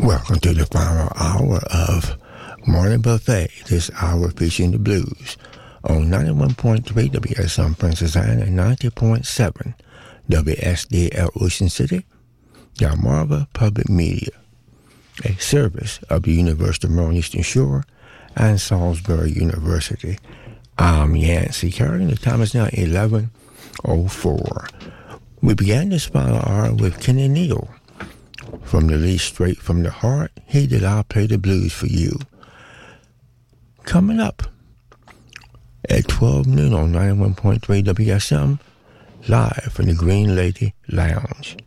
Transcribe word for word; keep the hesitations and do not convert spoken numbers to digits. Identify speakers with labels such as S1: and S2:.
S1: Welcome to the final hour of Morning Buffet, this hour featuring the blues on ninety-one point three W S M Princess Anne and ninety point seven W S D L Ocean City, Delmarva Public Media, a service of the University of Maryland Eastern Shore and Salisbury University. I'm Yancey Carrington. The time is now eleven oh four. We began this final hour with Kenny Neal. From the least straight from the heart, he did I play the blues for you. Coming up at twelve noon on ninety-one point three W S M, live from the Green Lady Lounge.